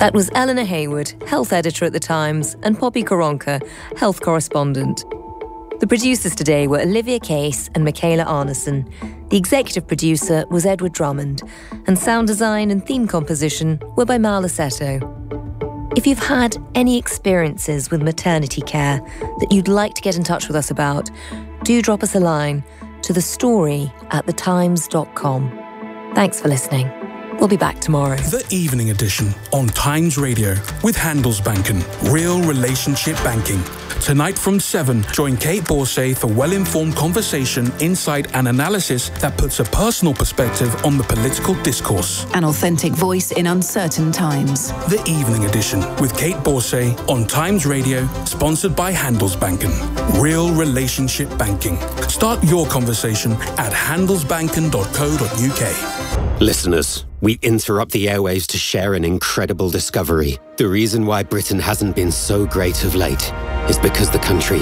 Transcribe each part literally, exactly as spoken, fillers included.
That was Eleanor Hayward, health editor at The Times, and Poppy Koronka, health correspondent. The producers today were Olivia Case and Michaela Arneson. The executive producer was Edward Drummond, and sound design and theme composition were by Mal Assetto. If you've had any experiences with maternity care that you'd like to get in touch with us about, do drop us a line to the story at the times dot com. Thanks for listening. We'll be back tomorrow. The Evening Edition on Times Radio with Handelsbanken. Real relationship banking. Tonight from seven, join Kate Borsay for well-informed conversation, insight and analysis that puts a personal perspective on the political discourse. An authentic voice in uncertain times. The Evening Edition with Kate Borsay on Times Radio, sponsored by Handelsbanken. Real relationship banking. Start your conversation at handelsbanken dot co dot uk. Listeners, we interrupt the airwaves to share an incredible discovery. The reason why Britain hasn't been so great of late is because the country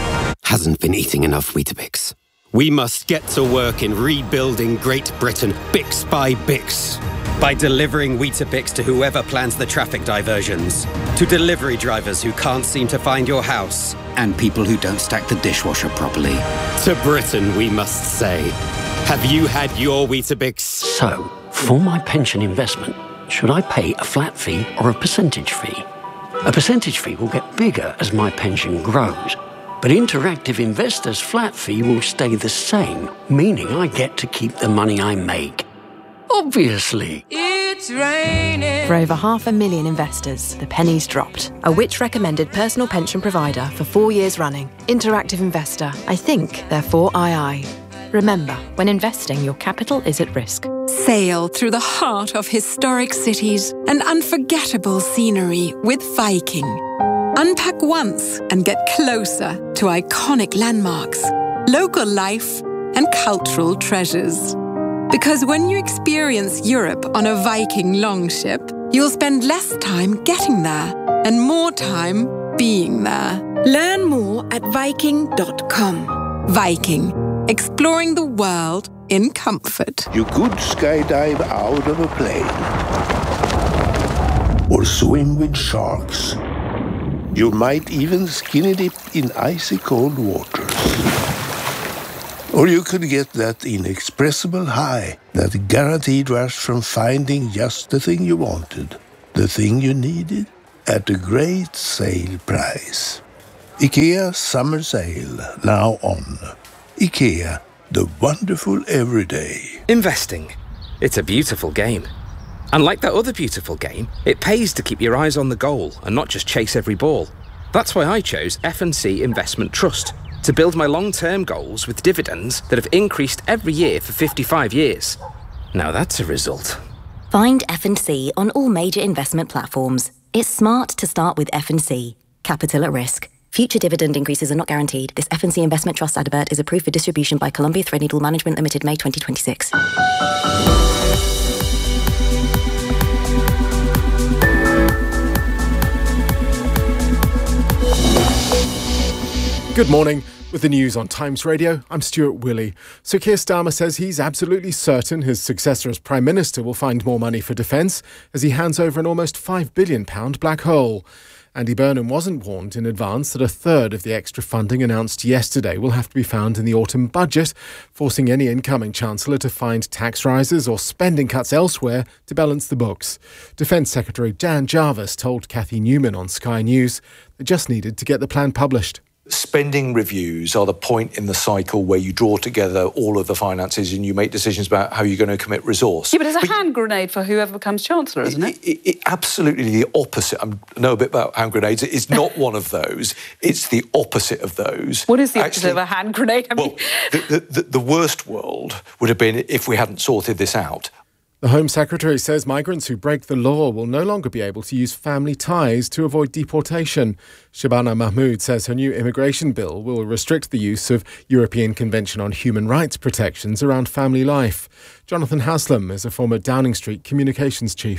hasn't been eating enough Weetabix. We must get to work in rebuilding Great Britain, Bix by Bix. By delivering Weetabix to whoever plans the traffic diversions, to delivery drivers who can't seem to find your house, and people who don't stack the dishwasher properly. To Britain, we must say, have you had your Weetabix? So, for my pension investment, should I pay a flat fee or a percentage fee? A percentage fee will get bigger as my pension grows, but Interactive Investor's flat fee will stay the same, meaning I get to keep the money I make. Obviously. It's raining. For over half a million investors, the penny's dropped. A Which-recommended personal pension provider for four years running. Interactive Investor. I think, therefore I I. Remember, when investing, your capital is at risk. Sail through the heart of historic cities and unforgettable scenery with Viking. Unpack once and get closer to iconic landmarks, local life, and cultural treasures. Because when you experience Europe on a Viking longship, you'll spend less time getting there and more time being there. Learn more at viking dot com. Viking. Exploring the world in comfort. You could skydive out of a plane. Or swim with sharks. You might even skinny dip in icy cold waters. Or you could get that inexpressible high, that guaranteed rush from finding just the thing you wanted, the thing you needed, at a great sale price. IKEA Summer Sale, now on. IKEA, the wonderful everyday. Investing. It's a beautiful game. And like that other beautiful game, it pays to keep your eyes on the goal and not just chase every ball. That's why I chose F and C Investment Trust, to build my long-term goals with dividends that have increased every year for fifty-five years. Now that's a result. Find F and C on all major investment platforms. It's smart to start with F and C. Capital at risk. Future dividend increases are not guaranteed. This F and C Investment Trust advert is approved for distribution by Columbia Threadneedle Management Limited, May twenty twenty-six. Good morning. With the news on Times Radio, I'm Stuart Willey. Sir Keir Starmer says he's absolutely certain his successor as Prime Minister will find more money for defence as he hands over an almost five billion pounds black hole. Andy Burnham wasn't warned in advance that a third of the extra funding announced yesterday will have to be found in the autumn budget, forcing any incoming Chancellor to find tax rises or spending cuts elsewhere to balance the books. Defence Secretary Dan Jarvis told Cathy Newman on Sky News they just needed to get the plan published. Spending reviews are the point in the cycle where you draw together all of the finances and you make decisions about how you're going to commit resource. Yeah, but it's a but hand grenade for whoever becomes Chancellor, isn't it? it, it, it absolutely the opposite. I know a bit about hand grenades. It's not one of those. It's the opposite of those. What is the opposite Actually, of a hand grenade? I mean... Well, the, the, the worst world would have been if we hadn't sorted this out. The Home Secretary says migrants who break the law will no longer be able to use family ties to avoid deportation. Shabana Mahmood says her new immigration bill will restrict the use of European Convention on Human Rights protections around family life. Jonathan Haslam is a former Downing Street communications chief.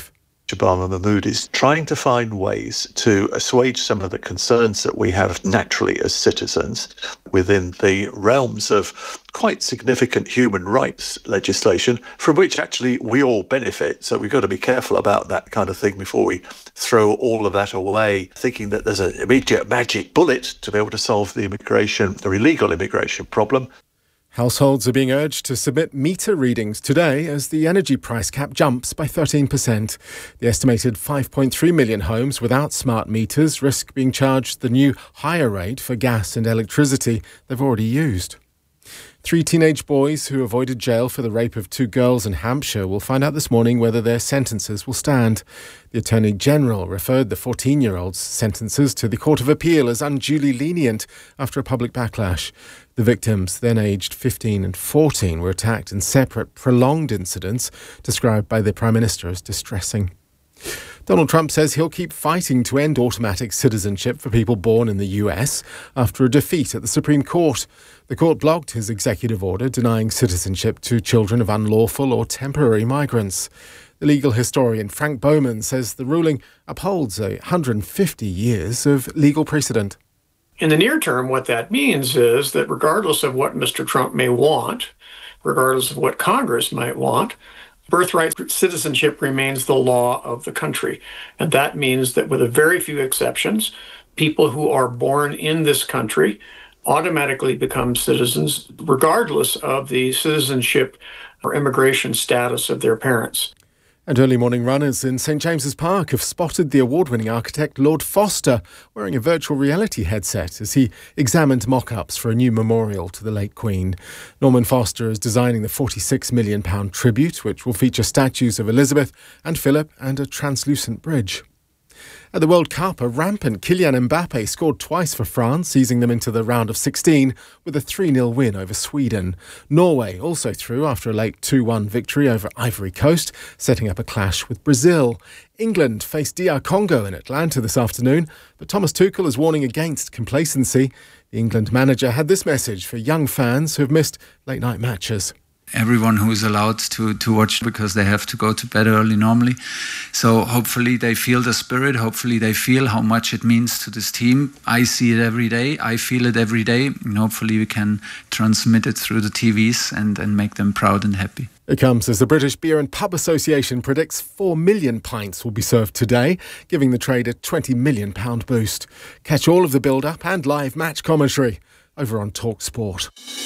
Obama Mahmood is trying to find ways to assuage some of the concerns that we have naturally as citizens within the realms of quite significant human rights legislation from which actually we all benefit. So we've got to be careful about that kind of thing before we throw all of that away, thinking that there's an immediate magic bullet to be able to solve the immigration, the illegal immigration problem. Households are being urged to submit meter readings today as the energy price cap jumps by thirteen percent. The estimated five point three million homes without smart meters risk being charged the new higher rate for gas and electricity they've already used. Three teenage boys who avoided jail for the rape of two girls in Hampshire will find out this morning whether their sentences will stand. The Attorney General referred the fourteen-year-olds' sentences to the Court of Appeal as unduly lenient after a public backlash. The victims, then aged fifteen and fourteen, were attacked in separate, prolonged incidents described by the Prime Minister as distressing. Donald Trump says he'll keep fighting to end automatic citizenship for people born in the U S after a defeat at the Supreme Court. The court blocked his executive order denying citizenship to children of unlawful or temporary migrants. The legal historian Frank Bowman says the ruling upholds one hundred fifty years of legal precedent. In the near term, what that means is that regardless of what Mister Trump may want, regardless of what Congress might want, birthright citizenship remains the law of the country. And that means that with a very few exceptions, people who are born in this country automatically become citizens, regardless of the citizenship or immigration status of their parents. And early morning runners in St James's Park have spotted the award-winning architect Lord Foster wearing a virtual reality headset as he examined mock-ups for a new memorial to the late Queen. Norman Foster is designing the forty-six million pounds tribute, which will feature statues of Elizabeth and Philip and a translucent bridge. At the World Cup, a rampant Kylian Mbappe scored twice for France, easing them into the round of sixteen with a three nil win over Sweden. Norway also through after a late two one victory over Ivory Coast, setting up a clash with Brazil. England faced D R Congo in Atlanta this afternoon, but Thomas Tuchel is warning against complacency. The England manager had this message for young fans who have missed late-night matches. Everyone who is allowed to, to watch because they have to go to bed early normally. So hopefully they feel the spirit. Hopefully they feel how much it means to this team. I see it every day. I feel it every day. And hopefully we can transmit it through the T Vs and, and make them proud and happy. It comes as the British Beer and Pub Association predicts four million pints will be served today, giving the trade a twenty million pounds boost. Catch all of the build-up and live match commentary over on Talk Sport.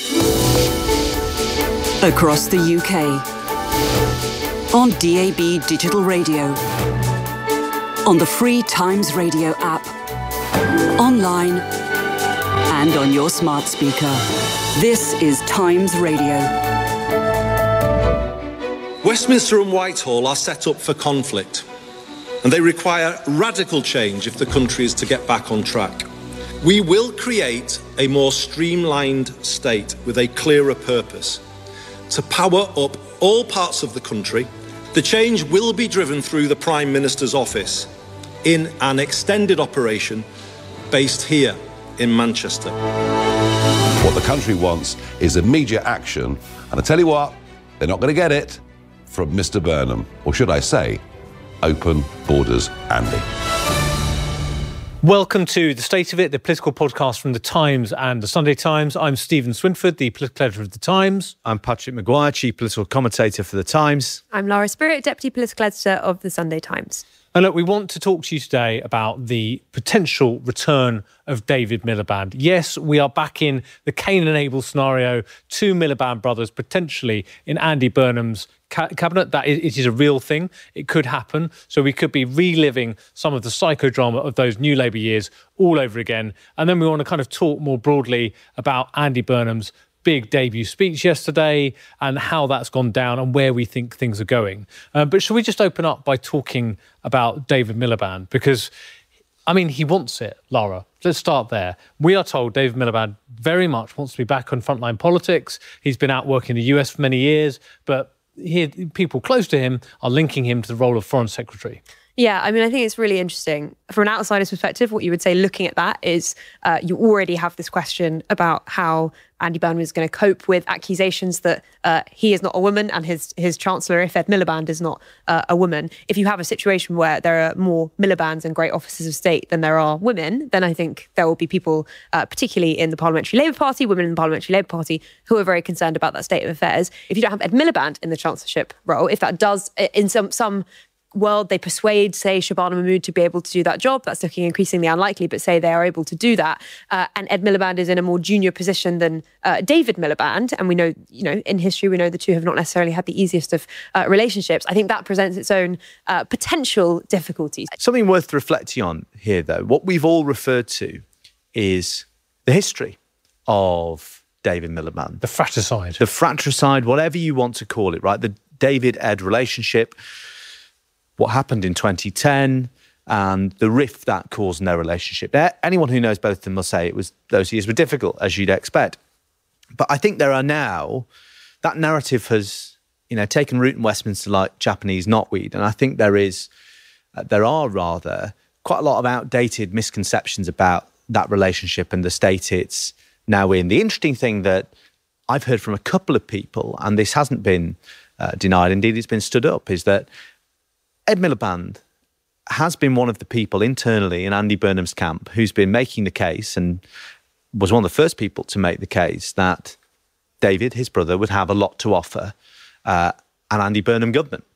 Across the U K, on D A B digital radio, on the free Times Radio app, online and on your smart speaker. This is Times Radio. Westminster and Whitehall are set up for conflict, and they require radical change if the country is to get back on track. We will create a more streamlined state with a clearer purpose. To power up all parts of the country, the change will be driven through the Prime Minister's office in an extended operation based here in Manchester. What the country wants is immediate action, and I tell you what, they're not going to get it from Mister Burnham, or should I say, Open Borders Andy. Welcome to The State of It, the political podcast from The Times and The Sunday Times. I'm Stephen Swinford, the political editor of The Times. I'm Patrick Maguire, chief political commentator for The Times. I'm Laura Spirit, deputy political editor of The Sunday Times. And look, we want to talk to you today about the potential return of David Miliband. Yes, we are back in the Cain and Abel scenario, two Miliband brothers potentially in Andy Burnham's ca- cabinet. That is, it is a real thing. It could happen. So we could be reliving some of the psychodrama of those New Labour years all over again. And then we want to kind of talk more broadly about Andy Burnham's big debut speech yesterday and how that's gone down and where we think things are going. Uh, but should we just open up by talking about David Miliband? Because, I mean, he wants it, Lara. Let's start there. We are told David Miliband very much wants to be back on frontline politics. He's been out working in the U S for many years, but he, people close to him are linking him to the role of Foreign Secretary. Yeah, I mean, I think it's really interesting. From an outsider's perspective, what you would say looking at that is uh, you already have this question about how Andy Burnham is going to cope with accusations that uh, he is not a woman and his his chancellor, if Ed Miliband, is not uh, a woman. If you have a situation where there are more Milibands and great officers of state than there are women, then I think there will be people, uh, particularly in the Parliamentary Labour Party, women in the Parliamentary Labour Party, who are very concerned about that state of affairs. If you don't have Ed Miliband in the chancellorship role, if that does, in some some world, they persuade, say, Shabana Mahmood to be able to do that job. That's looking increasingly unlikely, but say they are able to do that. Uh, and Ed Miliband is in a more junior position than uh, David Miliband. And we know, you know, in history, we know the two have not necessarily had the easiest of uh, relationships. I think that presents its own uh, potential difficulties. Something worth reflecting on here, though, what we've all referred to is the history of David Miliband. The fratricide. The fratricide, whatever you want to call it, right? The David-Ed relationship, what happened in twenty ten and the rift that caused in their relationship. Anyone who knows both of them will say it was those years were difficult, as you'd expect. But I think there are now, that narrative has, you know, taken root in Westminster like Japanese knotweed. And I think there is, uh, there are rather quite a lot of outdated misconceptions about that relationship and the state it's now in. The interesting thing that I've heard from a couple of people, and this hasn't been uh, denied, indeed it's been stood up, is that Ed Miliband has been one of the people internally in Andy Burnham's camp who's been making the case and was one of the first people to make the case that David, his brother, would have a lot to offer uh, an Andy Burnham government.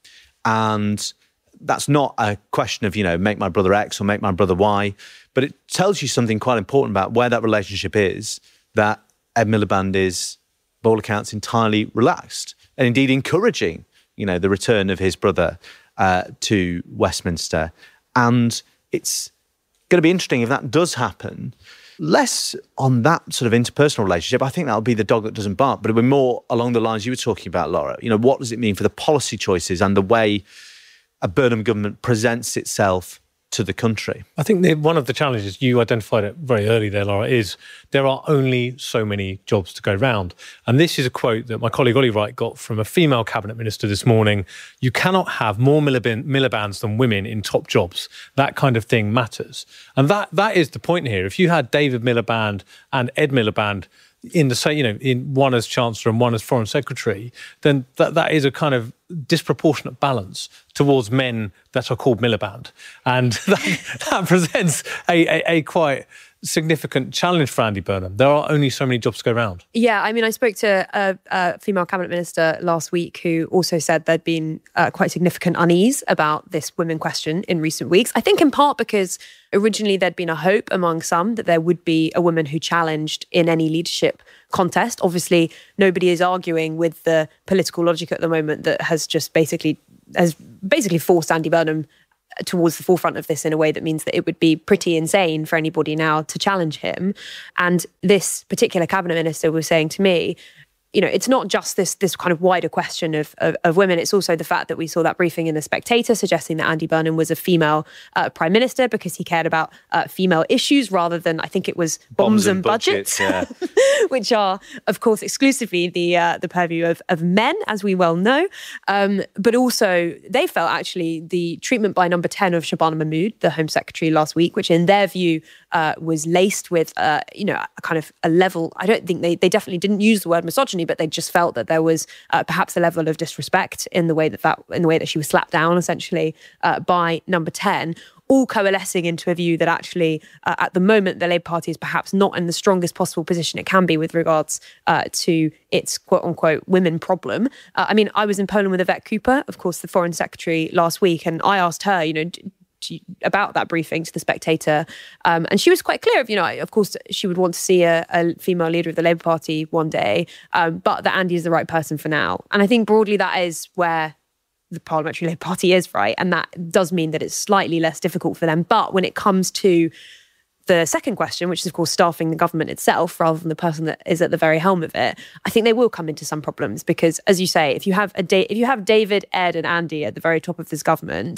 And that's not a question of, you know, make my brother X or make my brother Y, but it tells you something quite important about where that relationship is, that Ed Miliband is, by all accounts, entirely relaxed and indeed encouraging, you know, the return of his brother Uh, to Westminster. And it's going to be interesting if that does happen. Less on that sort of interpersonal relationship. I think that'll be the dog that doesn't bark, but it'll be more along the lines you were talking about, Laura. You know, what does it mean for the policy choices and the way a Burnham government presents itself to the country? I think the, one of the challenges, you identified it very early there, Laura, is there are only so many jobs to go round. And this is a quote that my colleague Ollie Wright got from a female cabinet minister this morning. You cannot have more Miliband, Milibands than women in top jobs. That kind of thing matters. And that that is the point here. If you had David Miliband and Ed Miliband in the same, you know, in one as Chancellor and one as Foreign Secretary, then that, that is a kind of disproportionate balance towards men that are called Miliband. And that, that presents a, a, a quite significant challenge for Andy Burnham. There are only so many jobs to go around. Yeah, I mean, I spoke to a, a female cabinet minister last week who also said there'd been uh, quite significant unease about this women question in recent weeks. I think in part because originally there'd been a hope among some that there would be a woman who challenged in any leadership contest. Obviously, nobody is arguing with the political logic at the moment that has just basically has basically forced Andy Burnham towards the forefront of this in a way that means that it would be pretty insane for anybody now to challenge him. And this particular cabinet minister was saying to me, you know, it's not just this this kind of wider question of, of, of women. It's also the fact that we saw that briefing in The Spectator suggesting that Andy Burnham was a female uh, prime minister because he cared about uh, female issues rather than, I think it was bombs, bombs and, and budgets, budgets yeah. which are, of course, exclusively the uh, the purview of, of men, as we well know. Um, but also, they felt actually the treatment by number ten of Shabana Mahmood, the Home Secretary last week, which in their view uh, was laced with, uh, you know, a kind of a level, I don't think they, they definitely didn't use the word misogyny, but they just felt that there was uh, perhaps a level of disrespect in the way that, that in the way that she was slapped down essentially uh, by number ten, all coalescing into a view that actually uh, at the moment the Labour Party is perhaps not in the strongest possible position it can be with regards uh, to its quote unquote women problem. Uh, I mean, I was in Poland with Yvette Cooper, of course, the Foreign Secretary last week, and I asked her, you know, d- about that briefing to The Spectator. Um, and she was quite clear of, you know, of course, she would want to see a, a female leader of the Labour Party one day, um, but that Andy is the right person for now. And I think broadly that is where the Parliamentary Labour Party is, right? And that does mean that it's slightly less difficult for them. But when it comes to the second question, which is, of course, staffing the government itself rather than the person that is at the very helm of it, I think they will come into some problems because, as you say, if you have a da- if you have David, Ed and Andy at the very top of this government,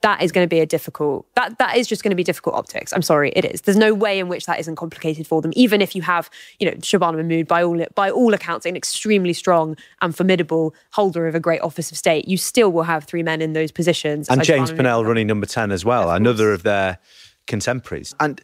that is going to be a difficult, that that is just going to be difficult optics. I'm sorry, it is. There's no way in which that isn't complicated for them. Even if you have, you know, Shabana Mahmood, by all, by all accounts, an extremely strong and formidable holder of a great office of state, you still will have three men in those positions. And As James Shabana Pinnell Mahmood. running number ten as well, of another of their contemporaries. And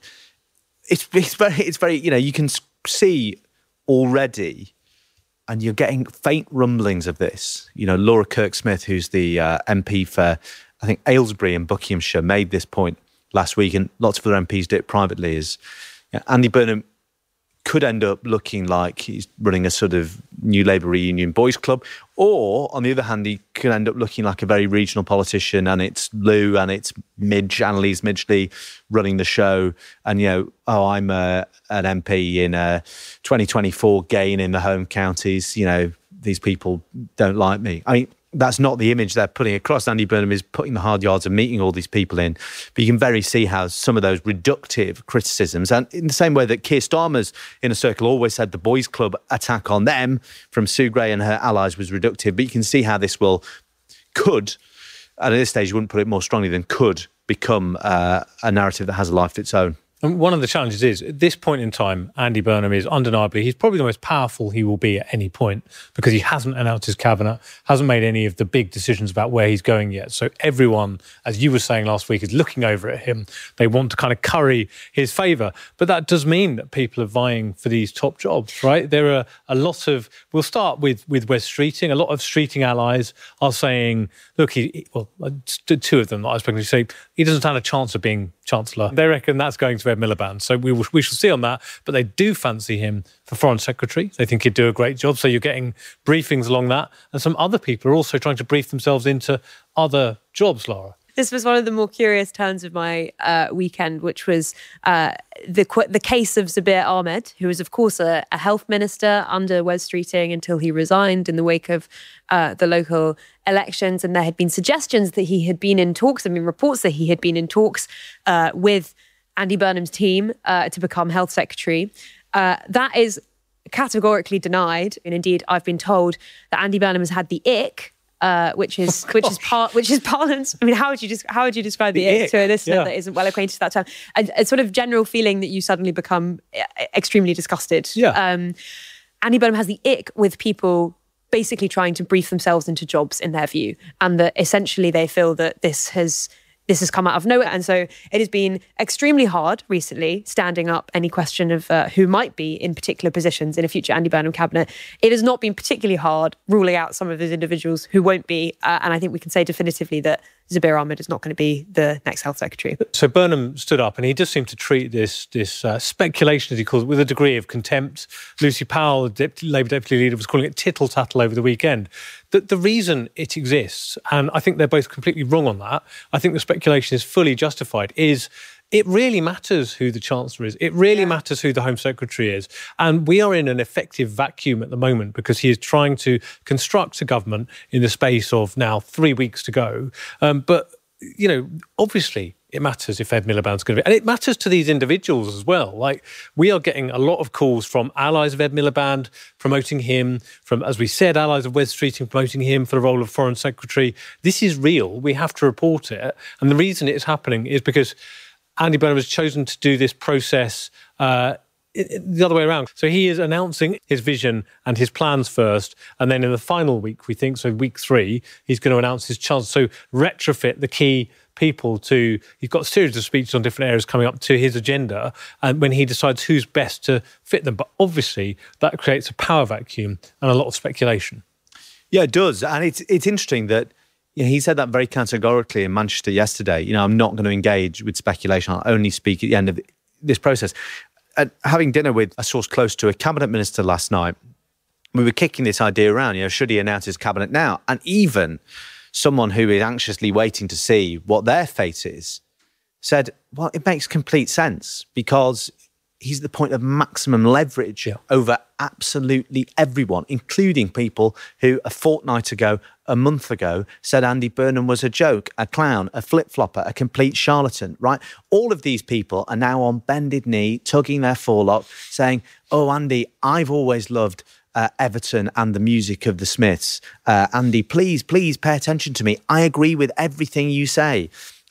it's, it's very, it's very, you know, you can see already, and you're getting faint rumblings of this. You know, Laura Kirk-Smith, who's the uh, M P for, I think, Aylesbury and Buckinghamshire, made this point last week, and lots of other M Ps did it privately, is you know, Andy Burnham could end up looking like he's running a sort of new Labour reunion boys club, or, on the other hand, he could end up looking like a very regional politician, and it's Lou and it's Midge, Annalise Midgley running the show, and, you know, oh, I'm a, an M P in uh, twenty twenty-four, gain in the home counties, you know, these people don't like me. I mean, that's not the image they're putting across. Andy Burnham is putting the hard yards and meeting all these people in. But you can very see how some of those reductive criticisms, and in the same way that Keir Starmer's inner circle always said the boys' club attack on them from Sue Gray and her allies was reductive, but you can see how this will, could, and at this stage you wouldn't put it more strongly than could, become uh, a narrative that has a life of its own. And one of the challenges is, at this point in time, Andy Burnham is undeniably, he's probably the most powerful he will be at any point, because he hasn't announced his cabinet, hasn't made any of the big decisions about where he's going yet. So everyone, as you were saying last week, is looking over at him. They want to kind of curry his favour. But that does mean that people are vying for these top jobs, right? There are a lot of, we'll start with, with Wes Streeting. A lot of Streeting allies are saying, look, he, well, two of them that I was speaking to say, he doesn't stand a chance of being Chancellor. They reckon that's going to Ed Miliband. So we will, we shall see on that. But they do fancy him for Foreign Secretary. They think he'd do a great job. So you're getting briefings along that. And some other people are also trying to brief themselves into other jobs, Laura. This was one of the more curious turns of my uh, weekend, which was uh, the the case of Zubair Ahmed, who was, of course, a, a health minister under Wes Streeting until he resigned in the wake of uh, the local elections. And there had been suggestions that he had been in talks, I mean, reports that he had been in talks uh, with Andy Burnham's team uh, to become health secretary. Uh, that is categorically denied. And indeed, I've been told that Andy Burnham has had the ick, Uh, which is which is part which is Parliament's. I mean, how would you just how would you describe the, the ick to a listener yeah. that isn't well acquainted with that term? A, a sort of general feeling that you suddenly become extremely disgusted. Yeah. Um, Andy Burnham has the ick with people basically trying to brief themselves into jobs in their view, and that essentially they feel that this has. This has come out of nowhere. And so it has been extremely hard recently standing up any question of uh, who might be in particular positions in a future Andy Burnham cabinet. It has not been particularly hard ruling out some of those individuals who won't be. Uh, and I think we can say definitively that Zubair Ahmed is not going to be the next health secretary. So Burnham stood up and he does seem to treat this this uh, speculation, as he calls it, with a degree of contempt. Lucy Powell, the Deputy, Labour Deputy Leader, was calling it tittle-tattle over the weekend. The, the reason it exists, and I think they're both completely wrong on that, I think the speculation is fully justified, is it really matters who the Chancellor is. It really yeah. matters who the Home Secretary is. And we are in an effective vacuum at the moment because he is trying to construct a government in the space of now three weeks to go. Um, but, you know, obviously it matters if Ed Miliband's going to be... And it matters to these individuals as well. Like, we are getting a lot of calls from allies of Ed Miliband promoting him, from, as we said, allies of Wes Streeting promoting him for the role of Foreign Secretary. This is real. We have to report it. And the reason it's happening is because Andy Burnham has chosen to do this process uh, the other way around. So he is announcing his vision and his plans first, and then in the final week, we think, so week three, he's going to announce his chance. So retrofit the key people to, he's got a series of speeches on different areas coming up to his agenda, and when he decides who's best to fit them. But obviously, that creates a power vacuum and a lot of speculation. Yeah, it does. And it's it's interesting that Yeah, he said that very categorically in Manchester yesterday. You know, I'm not going to engage with speculation. I'll only speak at the end of this process. And having dinner with a source close to a cabinet minister last night, we were kicking this idea around, you know, should he announce his cabinet now? And even someone who is anxiously waiting to see what their fate is said, well, it makes complete sense because he's the point of maximum leverage yeah. over absolutely everyone, including people who a fortnight ago, a month ago, said Andy Burnham was a joke, a clown, a flip-flopper, a complete charlatan, right? All of these people are now on bended knee, tugging their forelock, saying, oh, Andy, I've always loved uh, Everton and the music of the Smiths. Uh, Andy, please, please pay attention to me. I agree with everything you say.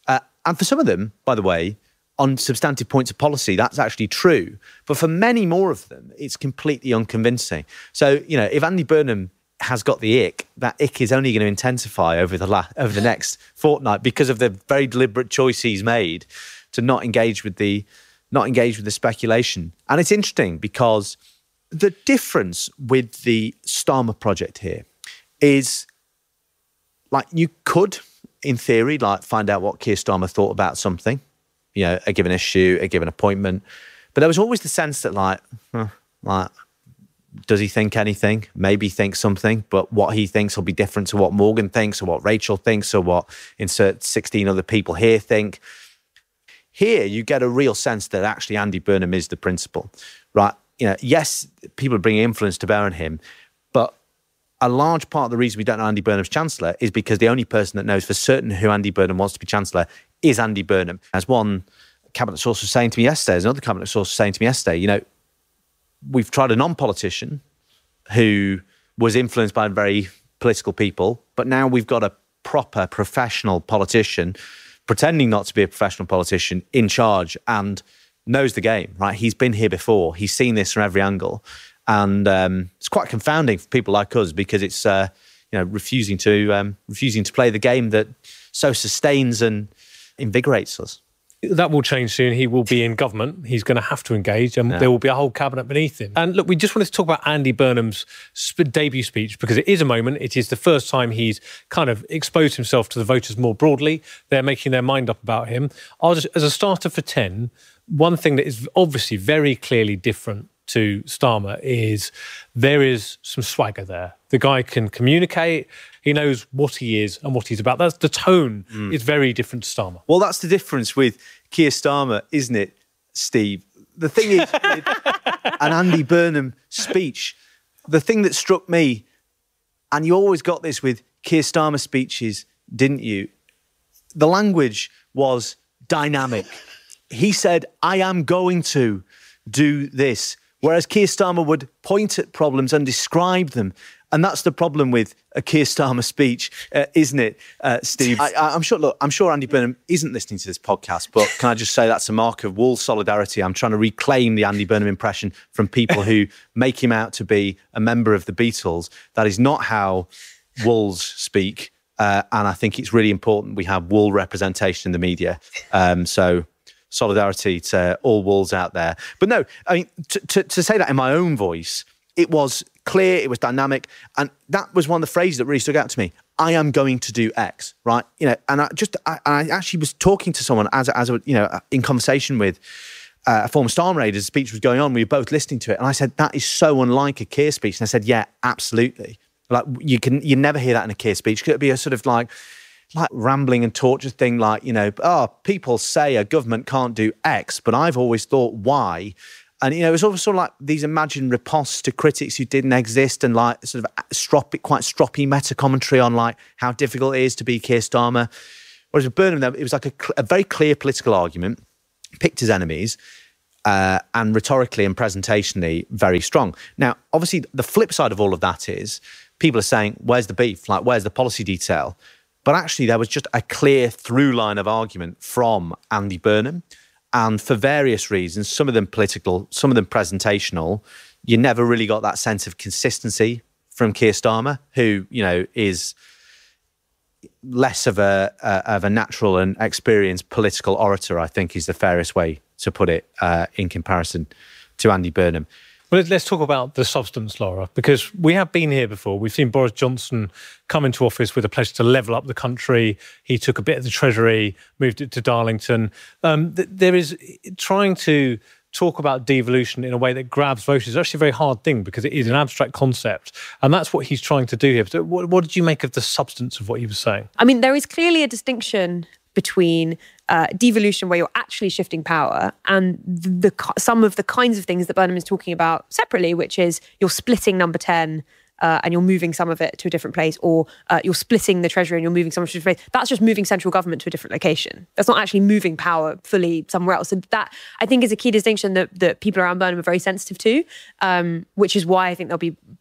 And for some of them, by the way, on substantive points of policy, that's actually true. But for many more of them, it's completely unconvincing. So, you know, if Andy Burnham has got the ick, that ick is only going to intensify over the la- over the next fortnight because of the very deliberate choice he's made to not engage with the not engage with the speculation. And it's interesting because the difference with the Starmer project here is, like, you could, in theory, like find out what Keir Starmer thought about something, you know, a given issue, a given appointment. But there was always the sense that, like, huh, like, does he think anything? Maybe he thinks something, but what he thinks will be different to what Morgan thinks or what Rachel thinks or what insert sixteen other people here think. Here, you get a real sense that actually Andy Burnham is the principal, right? You know, yes, people are bringing influence to bear on him, but a large part of the reason we don't know Andy Burnham's Chancellor is because the only person that knows for certain who Andy Burnham wants to be Chancellor is Andy Burnham. As one cabinet source was saying to me yesterday, as another cabinet source was saying to me yesterday, you know, we've tried a non-politician who was influenced by very political people, but now we've got a proper professional politician pretending not to be a professional politician in charge and knows the game, right? He's been here before. He's seen this from every angle. And um, it's quite confounding for people like us because it's, uh, you know, refusing to um, refusing to play the game that so sustains and invigorates us. That will change soon. He will be in government. He's going to have to engage, and yeah. there will be a whole cabinet beneath him. And look, we just wanted to talk about Andy Burnham's sp- debut speech because it is a moment. It is the first time he's kind of exposed himself to the voters more broadly. They're making their mind up about him. I'll just, as a starter for ten, one thing that is obviously very clearly different to Starmer is there is some swagger there. The guy can communicate. He knows what he is and what he's about. That's the tone mm. is very different to Starmer. Well, that's the difference with Keir Starmer, isn't it, Steve? The thing is, with an Andy Burnham speech, the thing that struck me, and you always got this with Keir Starmer speeches, didn't you? The language was dynamic. He said, I am going to do this. Whereas Keir Starmer would point at problems and describe them. And that's the problem with a Keir Starmer speech, uh, isn't it, uh, Steve? I, I'm sure, look, I'm sure Andy Burnham isn't listening to this podcast, but can I just say that's a mark of Wool's solidarity? I'm trying to reclaim the Andy Burnham impression from people who make him out to be a member of the Beatles. That is not how Wolves speak. Uh, and I think it's really important we have Wool representation in the media. Um, so... solidarity to all Wolves out there. But no, I mean, to, to, to say that in my own voice, it was clear, it was dynamic, and that was one of the phrases that really stuck out to me. I am going to do X, right? You know, and I just, I, I actually was talking to someone as, as a, you know, in conversation with uh, a former Starmer aide as the speech was going on. We were both listening to it, and I said, that is so unlike a Keir speech. And I said, yeah, absolutely. Like, you can, you never hear that in a Keir speech. Could it be a sort of like, like rambling and torture thing, like, you know, oh, people say a government can't do X, but I've always thought Y. And, you know, it was always sort of like these imagined riposts to critics who didn't exist and like sort of stroppy, quite stroppy meta-commentary on like how difficult it is to be Keir Starmer. Whereas with Burnham, it was like a, a very clear political argument, picked his enemies, uh, and rhetorically and presentationally very strong. Now, obviously, the flip side of all of that is people are saying, where's the beef? Like, where's the policy detail? But actually, there was just a clear through line of argument from Andy Burnham. And for various reasons, some of them political, some of them presentational, you never really got that sense of consistency from Keir Starmer, who, you know, is less of a, uh, of a natural and experienced political orator, I think is the fairest way to put it uh, in comparison to Andy Burnham. Well, let's talk about the substance, Laura, because we have been here before. We've seen Boris Johnson come into office with a pledge to level up the country. He took a bit of the Treasury, moved it to Darlington. Um, th- there is trying to talk about devolution in a way that grabs voters is actually a very hard thing because it is an abstract concept. And that's what he's trying to do here. So what, what did you make of the substance of what he was saying? I mean, there is clearly a distinction between uh, devolution, where you're actually shifting power, and the, the some of the kinds of things that Burnham is talking about separately, which is you're splitting number ten uh, and you're moving some of it to a different place, or uh, you're splitting the Treasury and you're moving some of it to a different place. That's just moving central government to a different location. That's not actually moving power fully somewhere else. And that, I think, is a key distinction that, that people around Burnham are very sensitive to, um, which is why I think there'll be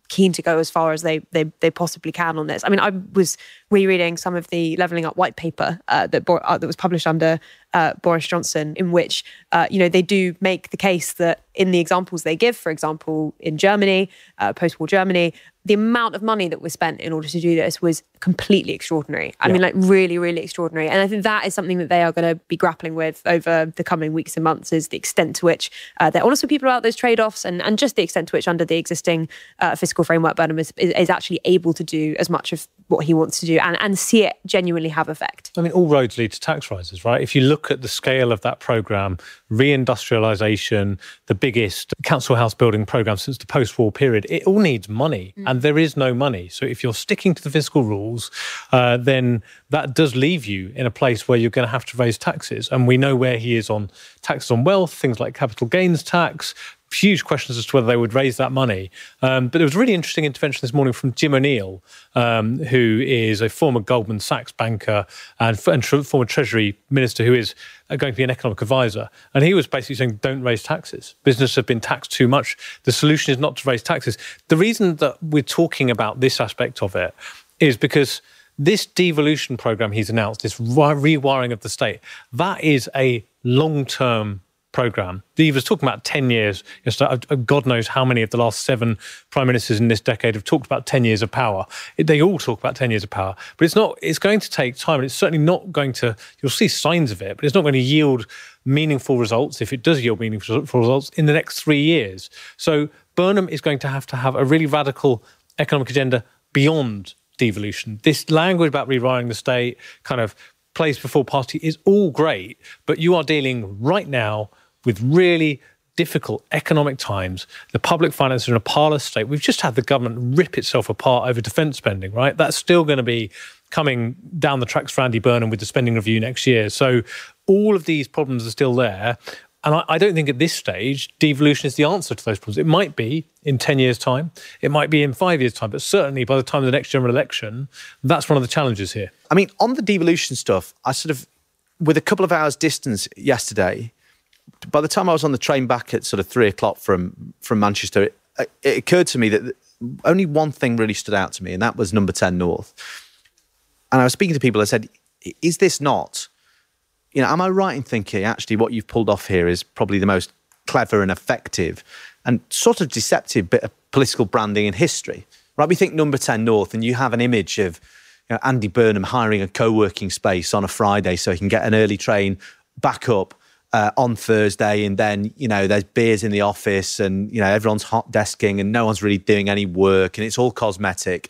keen to go as far as they they, they possibly can on this. I mean, I was rereading some of the Levelling Up white paper uh, that uh, that was published under uh, Boris Johnson, in which uh, you know they do make the case that in the examples they give, for example, in Germany, uh, post-war Germany, the amount of money that was spent in order to do this was completely extraordinary. I yeah. mean, like really, really extraordinary. And I think that is something that they are going to be grappling with over the coming weeks and months, is the extent to which uh, they're honest with people about those trade-offs, and, and just the extent to which under the existing uh, fiscal framework, Burnham is, is actually able to do as much of what he wants to do and, and see it genuinely have effect. I mean, all roads lead to tax rises, right? If you look at the scale of that programme, reindustrialisation, the biggest council house building programme since the post-war period, it all needs money. Mm. And there is no money. So if you're sticking to the fiscal rules, uh, then that does leave you in a place where you're going to have to raise taxes. And we know where he is on taxes on wealth, things like capital gains tax, huge questions as to whether they would raise that money. Um, but there was a really interesting intervention this morning from Jim O'Neill, um, who is a former Goldman Sachs banker and, and tr- former Treasury Minister who is going to be an economic advisor. And he was basically saying, don't raise taxes. Business have been taxed too much. The solution is not to raise taxes. The reason that we're talking about this aspect of it is because this devolution programme he's announced, this rewiring of the state, that is a long-term programme. He was talking about ten years. God knows how many of the last seven prime ministers in this decade have talked about ten years of power. They all talk about ten years of power. But it's not. It's going to take time, and it's certainly not going to, you'll see signs of it, but it's not going to yield meaningful results, if it does yield meaningful results, in the next three years. So Burnham is going to have to have a really radical economic agenda beyond devolution. This language about rewiring the state, kind of place before party, is all great, but you are dealing right now with really difficult economic times. The public finances are in a parlous state. We've just had the government rip itself apart over defence spending, right? That's still going to be coming down the tracks for Andy Burnham with the spending review next year. So all of these problems are still there. And I, I don't think at this stage devolution is the answer to those problems. It might be in ten years' time. It might be in five years' time. But certainly by the time of the next general election, that's one of the challenges here. I mean, on the devolution stuff, I sort of, with a couple of hours distance yesterday, by the time I was on the train back at sort of three o'clock from, from Manchester, it, it occurred to me that only one thing really stood out to me, and that was number ten North. And I was speaking to people, I said, is this not, you know, am I right in thinking actually what you've pulled off here is probably the most clever and effective and sort of deceptive bit of political branding in history? Right? We think number ten North, and you have an image of, you know, Andy Burnham hiring a co-working space on a Friday so he can get an early train back up Uh, on Thursday, and then, you know, there's beers in the office and, you know, everyone's hot desking and no one's really doing any work and it's all cosmetic.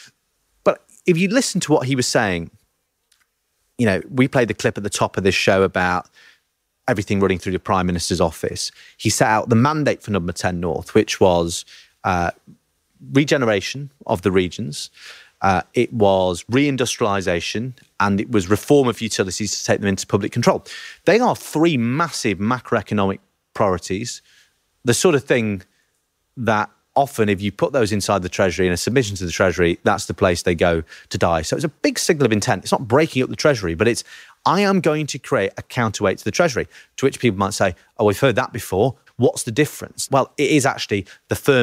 But if you listen to what he was saying, you know, we played the clip at the top of this show about everything running through the Prime Minister's office. He set out the mandate for number ten North, which was uh, regeneration of the regions. Uh, it was reindustrialisation, and it was reform of utilities to take them into public control. They are three massive macroeconomic priorities, the sort of thing that often, if you put those inside the Treasury in a submission to the Treasury, that's the place they go to die. So it's a big signal of intent. It's not breaking up the Treasury, but it's, I am going to create a counterweight to the Treasury, to which people might say, oh, we've heard that before. What's the difference? Well, it is actually the firm